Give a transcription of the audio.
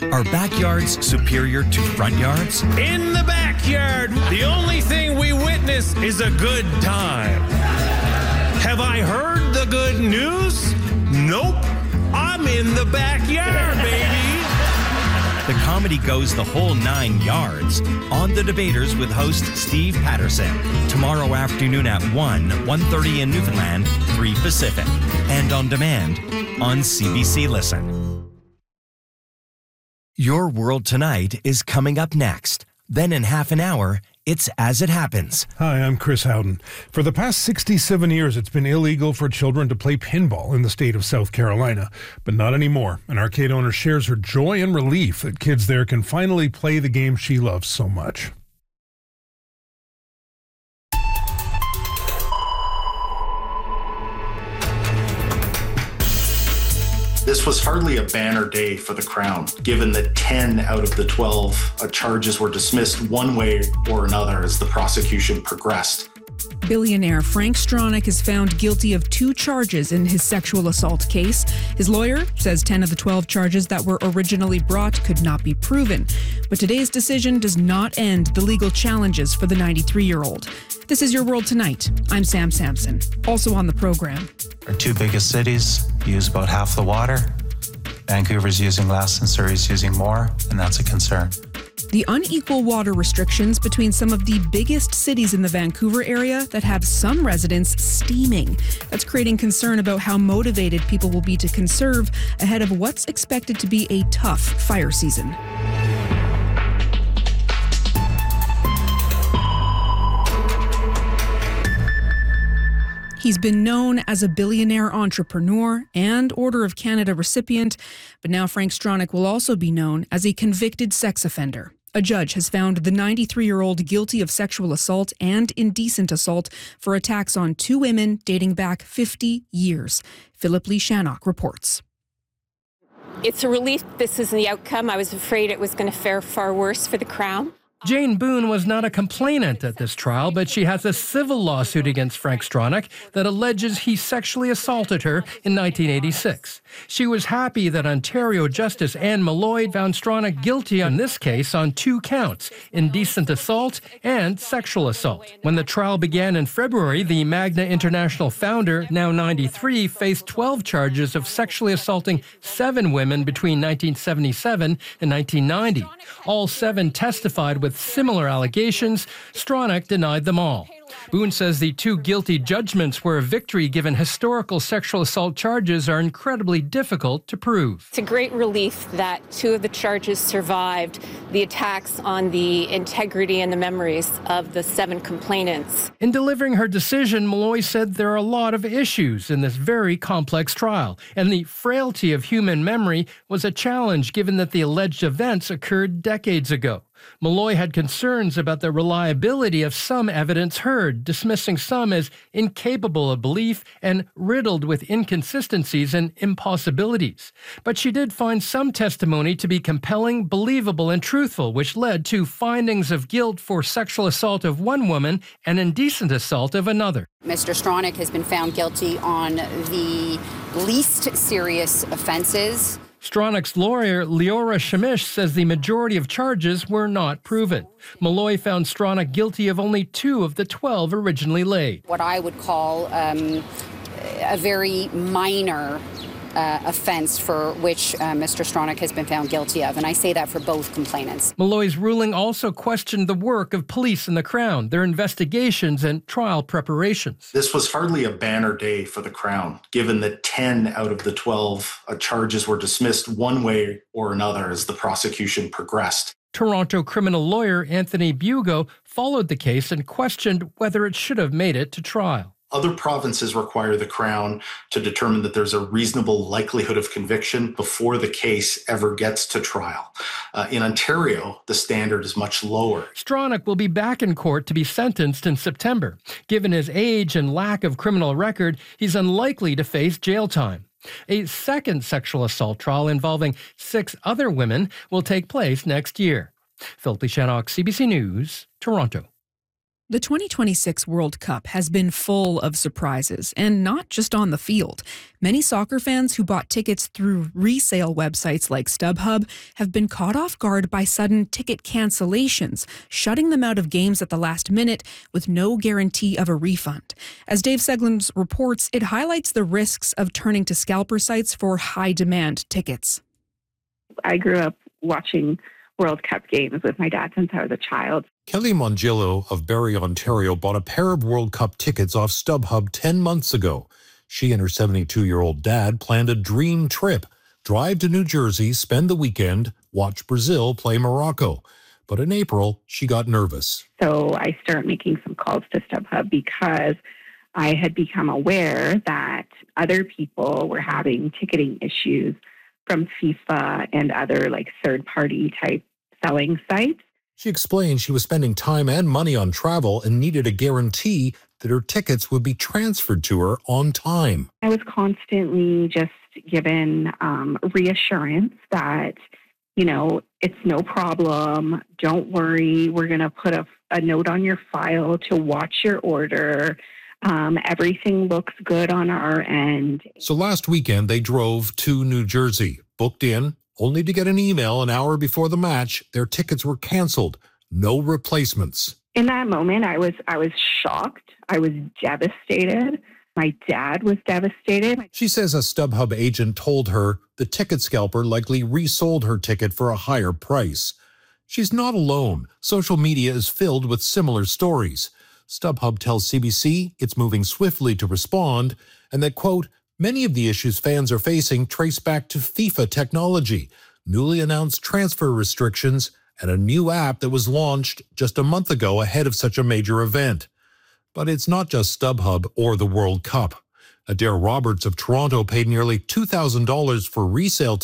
Are backyards superior to front yards? In the backyard, the only thing we witness is a good time. Have I heard the good news? Nope. I'm in the backyard, baby. The comedy goes the whole 9 yards on The Debaters with host Steve Patterson. Tomorrow afternoon at 1:30 in Newfoundland, 3 Pacific. And on demand on CBC Listen. Your World Tonight is coming up next. Then in half an hour, it's As It Happens. Hi, I'm Chris Howden. For the past 67 years, it's been illegal for children to play pinball in the state of South Carolina. But not anymore. An arcade owner shares her joy and relief that kids there can finally play the game she loves so much. This was hardly a banner day for the Crown, given that 10 out of the 12 charges were dismissed one way or another as the prosecution progressed. Billionaire Frank Stronach is found guilty of 2 charges in his sexual assault case. His lawyer says 10 of the 12 charges that were originally brought could not be proven. But today's decision does not end the legal challenges for the 93-year-old. This is Your World Tonight. I'm Sam Sampson. Also on the program. Our 2 biggest cities use about half the water. Vancouver's using less and Surrey's using more, and that's a concern. The unequal water restrictions between some of the biggest cities in the Vancouver area that have some residents steaming. That's creating concern about how motivated people will be to conserve ahead of what's expected to be a tough fire season. He's been known as a billionaire entrepreneur and Order of Canada recipient, but now Frank Stronach will also be known as a convicted sex offender. A judge has found the 93-year-old guilty of sexual assault and indecent assault for attacks on 2 women dating back 50 years. Philip Lee Shannock reports. It's a relief this isn't the outcome. I was afraid it was going to fare far worse for the Crown. Jane Boone was not a complainant at this trial, but she has a civil lawsuit against Frank Stronach that alleges he sexually assaulted her in 1986. She was happy that Ontario Justice Anne Malloy found Stronach guilty on this case on 2 counts, indecent assault and sexual assault. When the trial began in February, the Magna International founder, now 93, faced 12 charges of sexually assaulting 7 women between 1977 and 1990. All 7 testified with similar allegations. Stronach denied them all. Boone says the 2 guilty judgments were a victory given historical sexual assault charges are incredibly difficult to prove. It's a great relief that 2 of the charges survived the attacks on the integrity and the memories of the 7 complainants. In delivering her decision, Malloy said there are a lot of issues in this very complex trial, and the frailty of human memory was a challenge given that the alleged events occurred decades ago. Malloy had concerns about the reliability of some evidence heard, dismissing some as incapable of belief and riddled with inconsistencies and impossibilities. But she did find some testimony to be compelling, believable, and truthful, which led to findings of guilt for sexual assault of one woman and indecent assault of another. Mr. Stronach has been found guilty on the least serious offenses. Stronach's lawyer, Leora Shamish, says the majority of charges were not proven. Malloy found Stronach guilty of only 2 of the 12 originally laid. What I would call a very minor offense for which Mr. Stronach has been found guilty of, and I say that for both complainants. Malloy's ruling also questioned the work of police and the Crown, their investigations and trial preparations. This was hardly a banner day for the Crown, given that 10 out of the 12 charges were dismissed one way or another as the prosecution progressed. Toronto criminal lawyer Anthony Bugo followed the case and questioned whether it should have made it to trial. Other provinces require the Crown to determine that there's a reasonable likelihood of conviction before the case ever gets to trial. In Ontario, the standard is much lower. Stronach will be back in court to be sentenced in September. Given his age and lack of criminal record, he's unlikely to face jail time. A second sexual assault trial involving 6 other women will take place next year. Philip Lee Shannock, CBC News, Toronto. The 2026 World Cup has been full of surprises, and not just on the field. Many soccer fans who bought tickets through resale websites like StubHub have been caught off guard by sudden ticket cancellations, shutting them out of games at the last minute with no guarantee of a refund. As Dave Seglins reports, it highlights the risks of turning to scalper sites for high-demand tickets. I grew up watching World Cup games with my dad since I was a child. Kelly Mongillo of Barrie, Ontario, bought a pair of World Cup tickets off StubHub 10 months ago. She and her 72-year-old dad planned a dream trip, drive to New Jersey, spend the weekend, watch Brazil play Morocco. But in April, she got nervous. So I started making some calls to StubHub because I had become aware that other people were having ticketing issues from FIFA and other third-party type selling sites. She explained she was spending time and money on travel and needed a guarantee that her tickets would be transferred to her on time. I was constantly just given reassurance that, it's no problem. Don't worry. We're going to put a note on your file to watch your order. Everything looks good on our end. So last weekend, they drove to New Jersey, booked in, only to get an email an hour before the match. Their tickets were canceled. No replacements. In that moment, I was shocked. I was devastated. My dad was devastated. She says a StubHub agent told her the ticket scalper likely resold her ticket for a higher price. She's not alone. Social media is filled with similar stories. StubHub tells CBC it's moving swiftly to respond and that, quote, many of the issues fans are facing trace back to FIFA technology, newly announced transfer restrictions, and a new app that was launched just a month ago ahead of such a major event. But it's not just StubHub or the World Cup. Adair Roberts of Toronto paid nearly $2,000 for resale